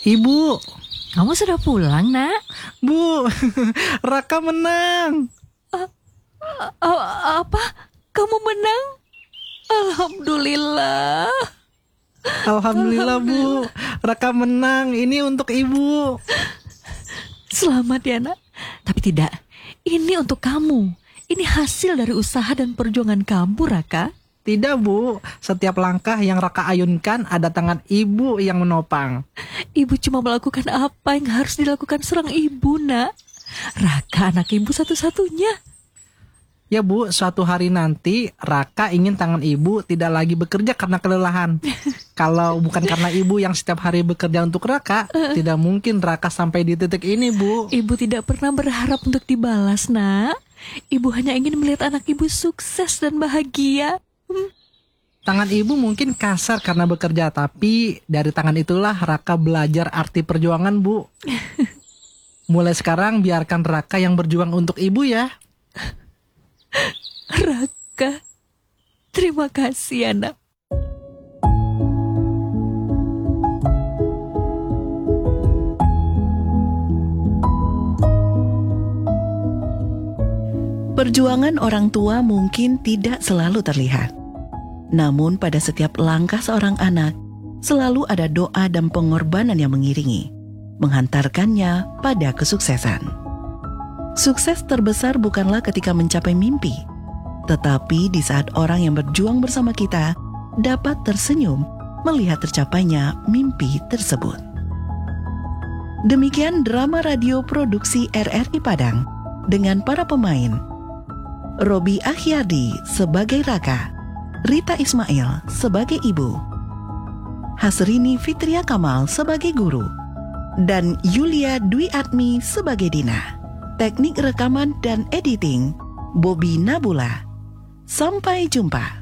Ibu, Kamu sudah pulang, Nak? Bu, Raka menang. Apa? Kamu menang? Alhamdulillah. Alhamdulillah, Bu. Raka menang. Ini untuk Ibu. Selamat ya, Nak. Tapi tidak, ini untuk kamu. Ini hasil dari usaha dan perjuangan kamu, Raka. Tidak, Bu. Setiap langkah yang Raka ayunkan ada tangan Ibu yang menopang. Ibu cuma melakukan apa yang harus dilakukan seorang ibu, Nak. Raka anak ibu satu-satunya. Ya, Bu, suatu hari nanti Raka ingin tangan Ibu tidak lagi bekerja karena kelelahan. Kalau bukan karena Ibu yang setiap hari bekerja untuk Raka, tidak mungkin Raka sampai di titik ini, Bu. Ibu tidak pernah berharap untuk dibalas, Nak. Ibu hanya ingin melihat anak ibu sukses dan bahagia. Tangan Ibu mungkin kasar karena bekerja, tapi dari tangan itulah Raka belajar arti perjuangan, Bu. Mulai sekarang biarkan Raka yang berjuang untuk Ibu ya. Raka, terima kasih, anak. Perjuangan orang tua mungkin tidak selalu terlihat. Namun pada setiap langkah seorang anak, selalu ada doa dan pengorbanan yang mengiringi, menghantarkannya pada kesuksesan. Sukses terbesar bukanlah ketika mencapai mimpi, tetapi di saat orang yang berjuang bersama kita dapat tersenyum melihat tercapainya mimpi tersebut. Demikian drama radio produksi RRI Padang dengan para pemain: Robi Akhyadi sebagai Raka, Rita Ismail sebagai ibu, Hasrini Fitria Kamal sebagai guru, dan Yulia Dwi Atmi sebagai Dina. Teknik rekaman dan editing Bobby Nabula. Sampai jumpa.